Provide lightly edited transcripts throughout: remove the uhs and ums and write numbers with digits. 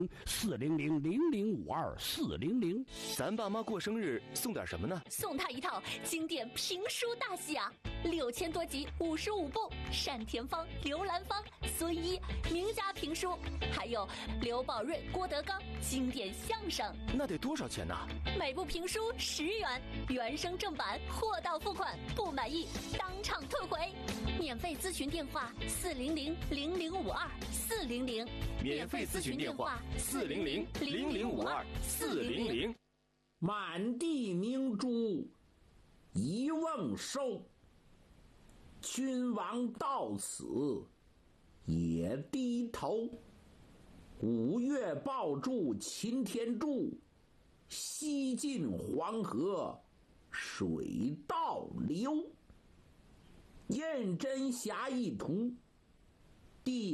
4000052 400。 咱爸妈过生日送点什么呢？ 送他一套经典评书大戏啊，6000多集，55部，单田芳、刘兰芳、孙一名家评书，还有刘宝瑞、郭德纲经典相声。 那得多少钱呢？ 每部评书10元，原声正版，货到付款，不满意当场退回。免费咨询电话4000052 免费咨询电话4000052 满地明珠一瓮收，君王到此也低头。五岳抱柱擎天柱，西晋黄河水倒流。胤禛侠义图第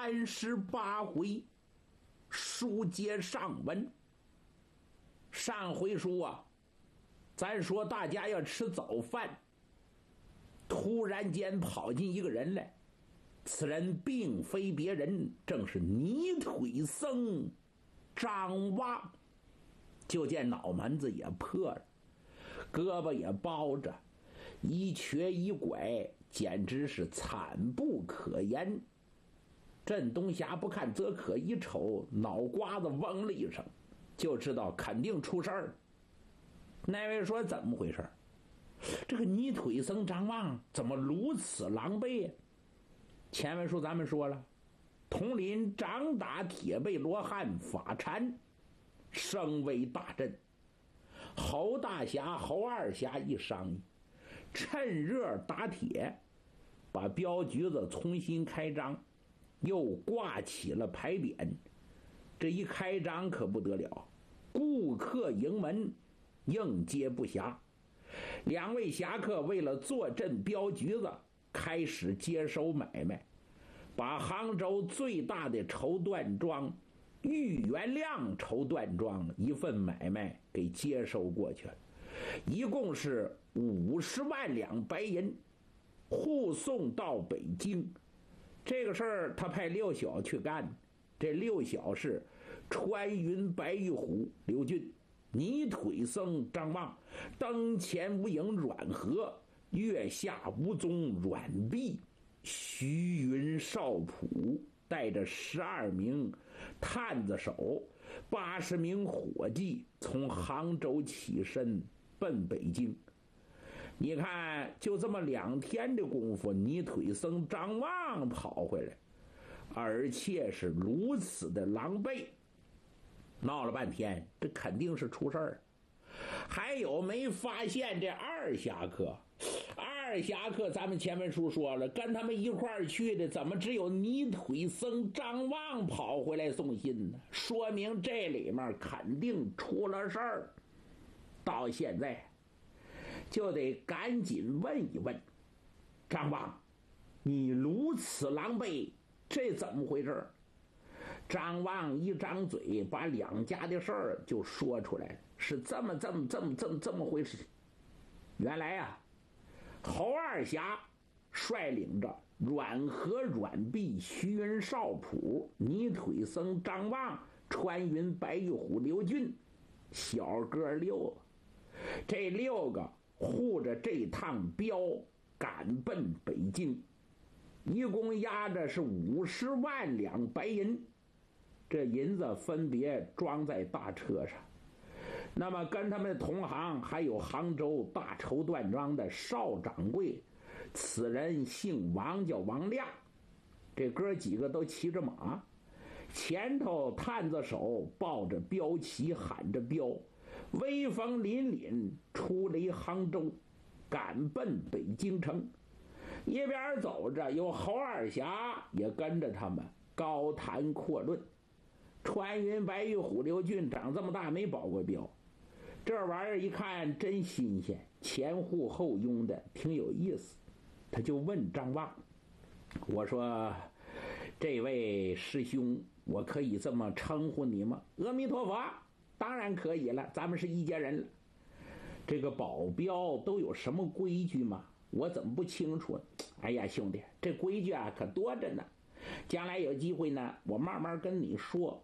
38回，书接上文。上回书啊，咱说大家要吃早饭，突然间跑进一个人来，此人并非别人，正是泥腿僧张望。就见脑门子也破了，胳膊也包着，一瘸一拐，简直是惨不可言。镇东霞不看则可，一瞅脑瓜子嗡了一声，就知道肯定出事儿。那位说怎么回事？这个泥腿僧张望怎么如此狼狈？前文书咱们说了，统领掌打铁背罗汉法禅，声威大振。侯大侠侯二侠一商议，趁热打铁，把镖局子重新开张，又挂起了牌匾。这一开张可不得了，顾客迎门，应接不暇。两位侠客为了坐镇镖局子，开始接收买卖，把杭州最大的绸缎庄玉元亮绸缎庄一份买卖给接收过去了，一共是50万两白银，护送到北京。这个事儿他派六小去干，这六小是穿云白玉虎刘俊、泥腿僧张望、灯前无影阮和、月下无踪阮碧、虚云少普，带着12名探子手、80名伙计，从杭州起身奔北京。你看就这么2天的功夫，泥腿僧张望跑回来，而且是如此的狼狈。闹了半天，这肯定是出事儿。还有没发现这二侠客？二侠客咱们前面书说了，跟他们一块儿去的，怎么只有泥腿僧张望跑回来送信呢？说明这里面肯定出了事儿。到现在就得赶紧问一问张望，你如此狼狈，这怎么回事？张望一张嘴，把两家的事儿就说出来了，是这么回事。原来啊，侯二侠率领着阮和、阮碧、虚云少普、泥腿僧张望、穿云白玉虎刘俊，小哥6个，这6个护着这趟镖赶奔北京，一共押着是50万两白银。这银子分别装在大车上。那么跟他们的同行还有杭州大绸缎庄的邵掌柜，此人姓王，叫王亮。这哥几个都骑着马，前头探子手抱着标旗，喊着镖，威风凛凛出离杭州，赶奔北京城。一边走着，有侯二侠也跟着他们高谈阔论。穿云白玉虎刘俊长这么大没保过镖，这玩意儿一看真新鲜，前呼后拥的，挺有意思。他就问张望，我说这位师兄，我可以这么称呼你吗？阿弥陀佛，当然可以了，咱们是一家人了。这个保镖都有什么规矩吗？我怎么不清楚？哎呀兄弟，这规矩啊可多着呢，将来有机会呢我慢慢跟你说。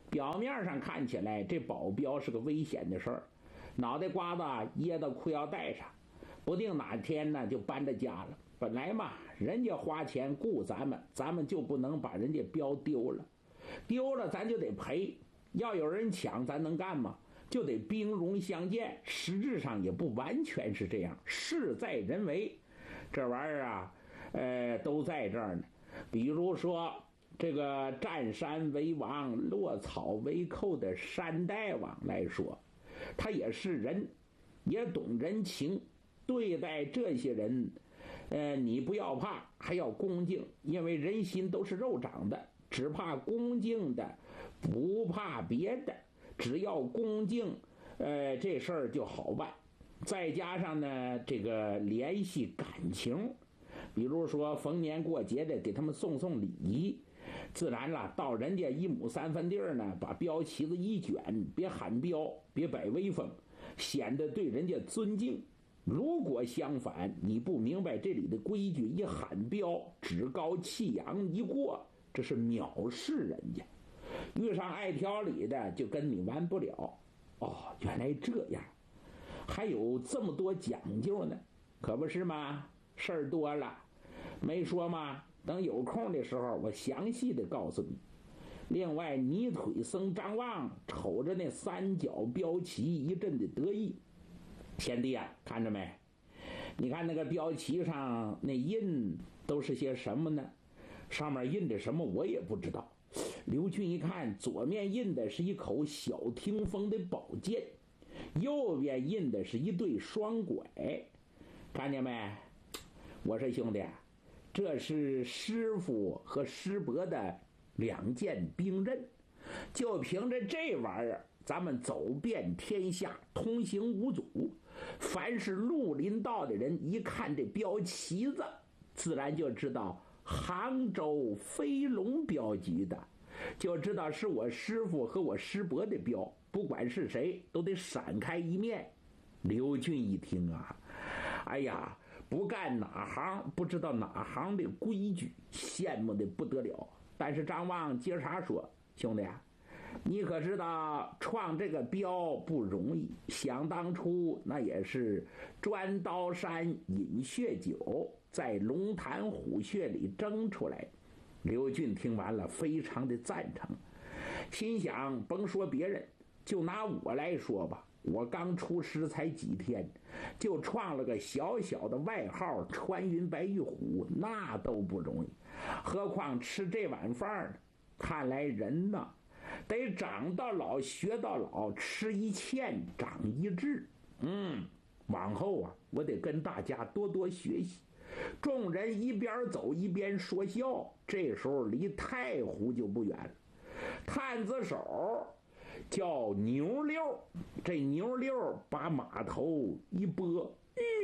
表面上看起来这保镖是个危险的事儿，脑袋瓜子掖到裤腰带上，不定哪天呢就搬着家了。本来嘛，人家花钱雇咱们就不能把人家镖丢了，丢了咱就得赔。要有人抢，咱能干吗？就得兵戎相见。实质上也不完全是这样，事在人为。这玩意儿啊，都在这儿呢。比如说这个占山为王、落草为寇的山大王来说，他也是人，也懂人情。对待这些人，你不要怕，还要恭敬，因为人心都是肉长的，只怕恭敬的，不怕别的。只要恭敬，这事儿就好办。再加上呢，这个联系感情，比如说逢年过节的给他们送送礼仪，自然了，到人家1亩3分地儿呢，把标旗子一卷，别喊标，别摆威风，显得对人家尊敬。如果相反，你不明白这里的规矩，一喊标，趾高气扬一过，这是藐视人家。遇上爱挑理的，就跟你玩不了。哦，原来这样，还有这么多讲究呢，可不是吗？事儿多了，没说吗？等有空的时候，我详细的告诉你。另外，泥腿僧张望瞅着那3角标旗，一阵的得意。贤弟啊，看着没？你看那个标旗上那印都是些什么呢？上面印着什么我也不知道。刘俊一看，左面印的是一口小听风的宝剑，右边印的是一对双拐，看见没？我说兄弟，这是师傅和师伯的2件兵刃，就凭着这玩意儿，咱们走遍天下，通行无阻。凡是绿林道的人，一看这标旗子，自然就知道杭州飞龙镖局的，就知道是我师傅和我师伯的镖，不管是谁都得闪开一面。刘俊一听啊，哎呀，不干哪行不知道哪行的规矩，羡慕的不得了。但是张望接茬说，兄弟啊，你可知道创这个镖不容易，想当初那也是钻刀山饮血酒，在龙潭虎穴里蒸出来。刘俊听完了非常的赞成，心想甭说别人，就拿我来说吧，我刚出师才几天，就创了个小小的外号穿云白玉虎，那都不容易，何况吃这碗饭呢？看来人呢得长到老学到老，吃一堑长一智。往后啊，我得跟大家多多学习。众人一边走一边说笑，这时候离太湖就不远了。探子手叫牛六，这牛六把马头一拨，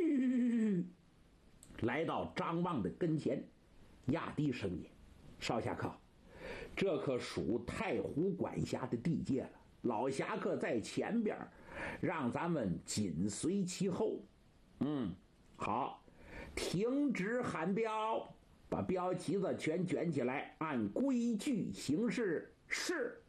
来到张望的跟前，压低声音，少侠客，这可属太湖管辖的地界了，老侠客在前边，让咱们紧随其后。好，停止喊镖，把标旗子全卷起来，按规矩行事。是。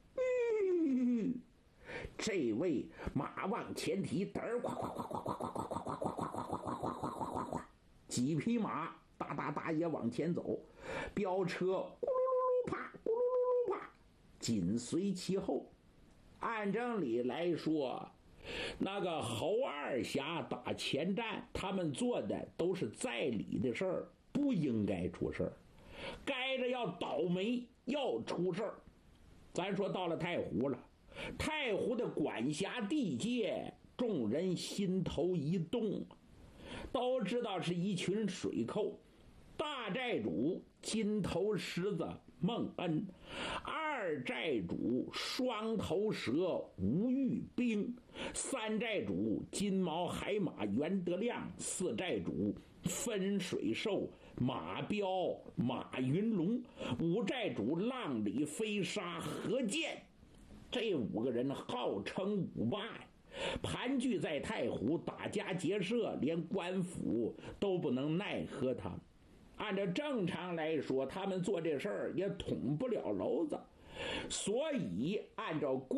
这位马往前提，嘚儿呱呱呱呱呱呱呱呱呱呱呱呱呱呱呱呱，几匹马哒哒哒也往前走，飙车咕噜噜噜啪咕噜噜噜啪，紧随其后。按正理来说，那个侯二侠打前站，他们做的都是在理的事儿，不应该出事儿，该着要倒霉，要出事儿。咱说到了太湖了，太湖的管辖地界，众人心头一动，都知道是一群水寇。大寨主金头狮子孟恩，二寨主双头蛇吴玉兵，三寨主金毛海马袁德亮，四寨主分水兽马彪马云龙，五寨主浪里飞沙何健。这5个人号称五霸呀，盘踞在太湖，打家劫舍，连官府都不能奈何他们。按照正常来说，他们做这事儿也捅不了娄子， 所以按照